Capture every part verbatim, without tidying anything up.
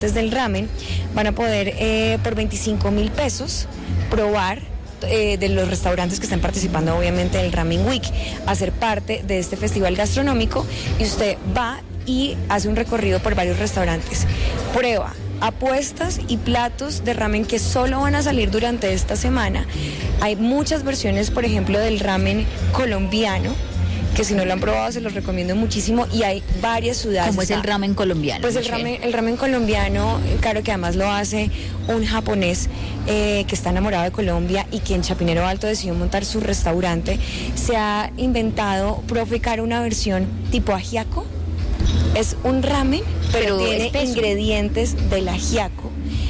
del ramen van a poder eh, por veinticinco mil pesos probar eh, de los restaurantes que están participando obviamente del Ramen Week, hacer parte de este festival gastronómico, y usted va y hace un recorrido por varios restaurantes, prueba apuestas y platos de ramen que solo van a salir durante esta semana. Hay muchas versiones, por ejemplo, del ramen colombiano, que si no lo han probado se los recomiendo muchísimo, y hay varias ciudades. ¿Cómo es el ramen colombiano? Pues el ramen, el ramen colombiano, claro que además lo hace un japonés eh, que está enamorado de Colombia y que en Chapinero Alto decidió montar su restaurante. Se ha inventado, profe Caro, una versión tipo ajiaco. Es un ramen, pero, pero tiene espeso. Ingredientes del ajiaco.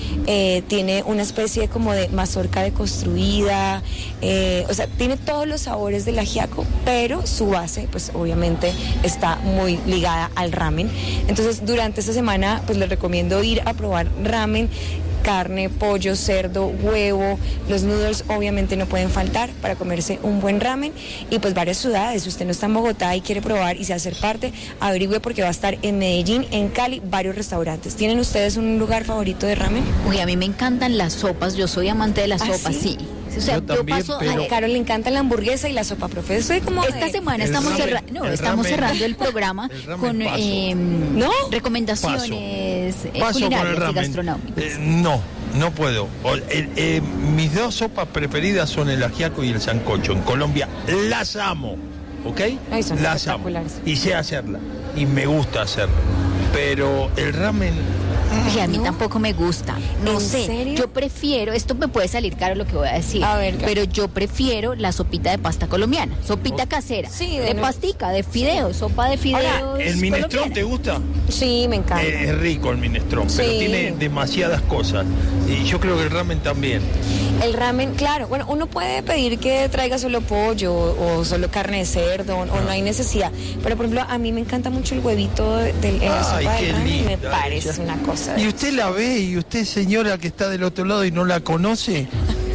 Eh, tiene una especie como de mazorca deconstruida, eh, o sea, tiene todos los sabores del ajiaco, pero su base, pues obviamente está muy ligada al ramen. Entonces, durante esta semana, pues les recomiendo ir a probar ramen, carne, pollo, cerdo, huevo, los noodles obviamente no pueden faltar para comerse un buen ramen, y pues varias ciudades. Si usted no está en Bogotá y quiere probar y se hacer parte, averigüe, porque va a estar en Medellín, en Cali, varios restaurantes. ¿Tienen ustedes un lugar favorito de ramen? Uy, a mí me encantan las sopas, yo soy amante de las ¿Ah, sopas, sí? sí. O sea, yo, también, yo paso pero... a Carol le encanta la hamburguesa y la sopa, profe. Soy como esta de... semana estamos, ramen, cerra... no, el estamos ramen, cerrando el programa el con eh, ¿no? recomendaciones paso. Eh, Paso culinarias y gastronómicas. Eh, no, no puedo. O, eh, eh, mis dos sopas preferidas son el ajiaco y el sancocho. En Colombia las amo, ¿ok? Ay, son las amo. espectaculares. Y sé hacerla. Y me gusta hacerlo. Pero el ramen... Y a mí ¿No? tampoco me gusta. No ¿En sé, serio? yo prefiero, esto me puede salir caro lo que voy a decir, A ver, pero yo prefiero la sopita de pasta colombiana, sopita Oh. casera, Sí, de, de no- pastica, de fideos, sopa de fideos. Ahora, ¿El minestrón colombiana. te gusta? Sí, me encanta. Eh, es rico el minestrón, pero Sí. tiene demasiadas cosas. Y yo creo que el ramen también. El ramen, claro, bueno, uno puede pedir que traiga solo pollo o solo carne de cerdo, o no hay necesidad, pero por ejemplo a mí me encanta mucho el huevito de, de- en la Ay, sopa qué del ramen, y me linda parece ella. una cosa de... Y usted la ve, y usted, señora que está del otro lado y no la conoce,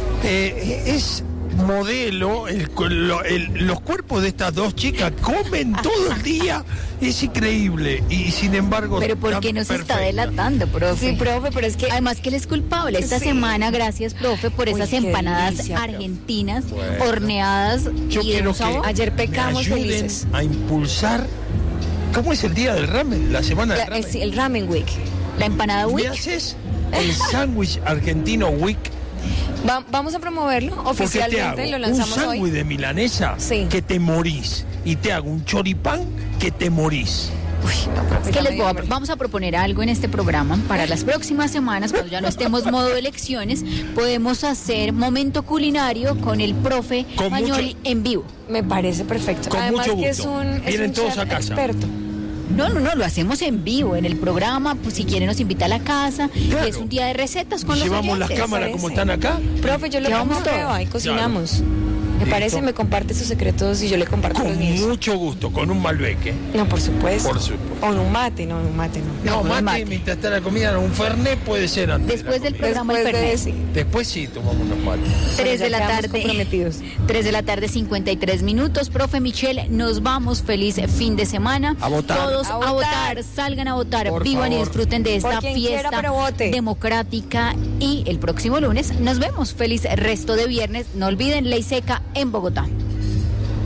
eh, es modelo, el, lo- el- los cuerpos de estas dos chicas comen todo el día, es increíble, y sin embargo... Pero ¿por qué están no se está perfectas. delatando, profe? Sí, profe, pero es que... Además que él es culpable. Esta Sí. semana, gracias, profe, por Uy, esas qué empanadas delicia, profe. argentinas, Bueno. horneadas Yo y de quiero un sabor. que Ayer me pecamos ayuden felices. a impulsar... ¿Cómo es el día del ramen? La semana La- del ramen. el, sí, el Ramen Week. La empanada ¿Me Wick. haces el sándwich argentino Week? Va- vamos a promoverlo Porque te oficialmente, hago lo un lanzamos sándwich hoy. de milanesa Sí. que te morís, y te hago un choripán que te morís. Uy, no, profe, Es que ya les me voy a- dio hambre. vamos a proponer algo en este programa para las próximas semanas, cuando ya no estemos modo elecciones, podemos hacer momento culinario con el profe Con Magnoli mucho- en vivo. Me parece perfecto. Con Además mucho que es gusto. un, es Vienen un todos chef a casa. experto. No, no, no, lo hacemos en vivo en el programa, pues si quiere nos invita a la casa, Claro. y es un día de recetas con Y los llevamos las oyentes. cámaras como parece. están acá. Profe, yo lo Llevamos pongo todo. prueba y cocinamos. Me Listo. parece, me comparte sus secretos y yo le comparto los Con míos. mucho gusto, con un Malbec. ¿eh? No, por supuesto. Por supuesto. O un mate, no, un mate no. No, con mate, el mate. mientras está la comida, no, un fernet puede ser antes. de Después la del comida. programa el Después de Fernet. ese. Después sí tomamos unos mates. tres ya de la quedamos tarde. comprometidos. tres de la tarde, cincuenta y tres minutos. Profe Michelle, nos vamos. Feliz fin de semana. A votar. Todos A a, votar. votar. Salgan a votar. Por Vivan y favor. disfruten de Por esta quien quiera, fiesta pero vote. democrática. Y el próximo lunes nos vemos. Feliz resto de viernes. No olviden Ley Seca en Bogotá.